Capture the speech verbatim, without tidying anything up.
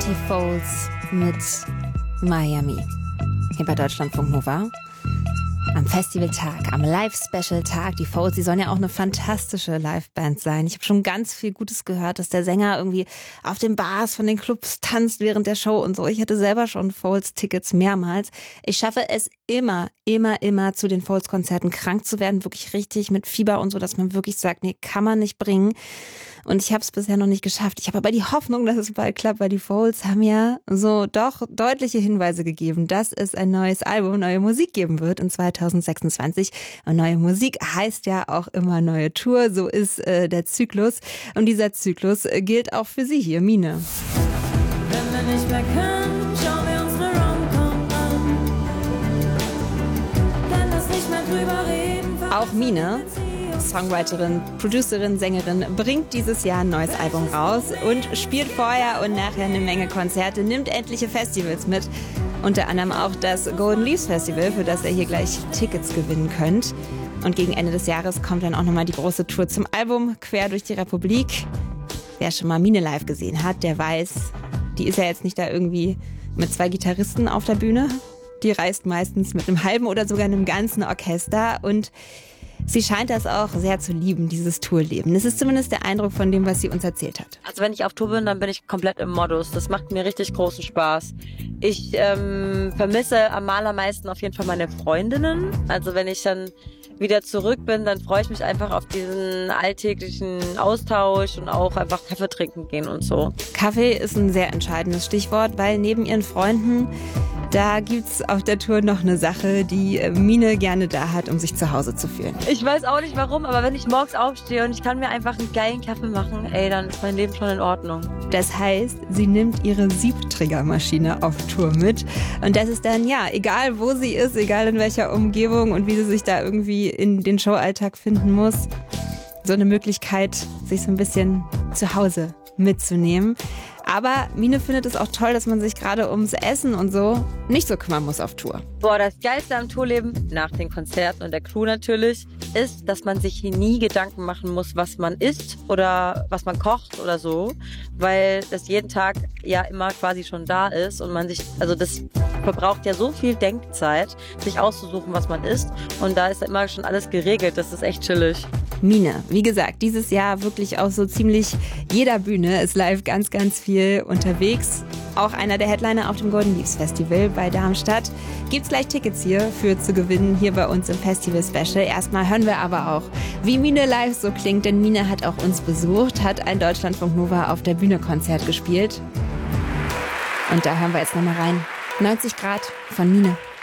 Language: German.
Die Foals mit Miami. Hier bei Deutschlandfunk Nova. Am Festivaltag, am Live-Special-Tag. Die Foals, die sollen ja auch eine fantastische Liveband sein. Ich habe schon ganz viel Gutes gehört, dass der Sänger irgendwie auf den Bars von den Clubs tanzt während der Show und so. Ich hatte selber schon Foals-Tickets mehrmals. Ich schaffe es immer, immer, immer zu den Foals-Konzerten krank zu werden. Wirklich richtig mit Fieber und so, dass man wirklich sagt, nee, kann man nicht bringen. Und ich habe es bisher noch nicht geschafft. Ich habe aber die Hoffnung, dass es bald klappt, weil die Foals haben ja so doch deutliche Hinweise gegeben, dass es ein neues Album, neue Musik geben wird in zweitausendsechsundzwanzig. Und neue Musik heißt ja auch immer neue Tour. So ist äh, der Zyklus. Und dieser Zyklus äh, gilt auch für Sie hier, Mine. Wenn wir nicht mehr können, schauen wir uns eine Rom-Com an. Wenn das nicht mehr drüber reden. Auch Mine, Songwriterin, Producerin, Sängerin, bringt dieses Jahr ein neues Album raus und spielt vorher und nachher eine Menge Konzerte, nimmt etliche Festivals mit. Unter anderem auch das Golden Leaves Festival, für das ihr hier gleich Tickets gewinnen könnt. Und gegen Ende des Jahres kommt dann auch nochmal die große Tour zum Album quer durch die Republik. Wer schon mal Mine live gesehen hat, der weiß, die ist ja jetzt nicht da irgendwie mit zwei Gitarristen auf der Bühne. Die reist meistens mit einem halben oder sogar einem ganzen Orchester und sie scheint das auch sehr zu lieben, dieses Tourleben. Das ist zumindest der Eindruck von dem, was sie uns erzählt hat. Also wenn ich auf Tour bin, dann bin ich komplett im Modus. Das macht mir richtig großen Spaß. Ich ähm, vermisse am allermeisten auf jeden Fall meine Freundinnen. Also wenn ich dann wieder zurück bin, dann freue ich mich einfach auf diesen alltäglichen Austausch und auch einfach Kaffee trinken gehen und so. Kaffee ist ein sehr entscheidendes Stichwort, weil neben ihren Freunden, da gibt's auf der Tour noch eine Sache, die Mine gerne da hat, um sich zu Hause zu fühlen. Ich weiß auch nicht warum, aber wenn ich morgens aufstehe und ich kann mir einfach einen geilen Kaffee machen, ey, dann ist mein Leben schon in Ordnung. Das heißt, sie nimmt ihre Siebträgermaschine auf Tour mit. Und das ist dann, ja, egal wo sie ist, egal in welcher Umgebung und wie sie sich da irgendwie in den Showalltag finden muss, so eine Möglichkeit, sich so ein bisschen zu Hause mitzunehmen. Aber Mine findet es auch toll, dass man sich gerade ums Essen und so nicht so kümmern muss auf Tour. Boah, das Geilste am Tourleben, nach den Konzerten und der Crew natürlich, ist, dass man sich hier nie Gedanken machen muss, was man isst oder was man kocht oder so, weil das jeden Tag ja immer quasi schon da ist und man sich, also das verbraucht ja so viel Denkzeit, sich auszusuchen, was man isst, und da ist immer schon alles geregelt, das ist echt chillig. Mine, wie gesagt, dieses Jahr wirklich auf so ziemlich jeder Bühne ist live ganz, ganz viel unterwegs. Auch einer der Headliner auf dem Golden Leaves Festival bei Darmstadt. Gibt's gleich Tickets hier für zu gewinnen, hier bei uns im Festival Special. Erstmal hören wir aber auch, wie Mine live so klingt, denn Mine hat auch uns besucht, hat ein Deutschlandfunk Nova auf der Bühne Konzert gespielt. Und da hören wir jetzt nochmal rein. neunzig Grad von Mine.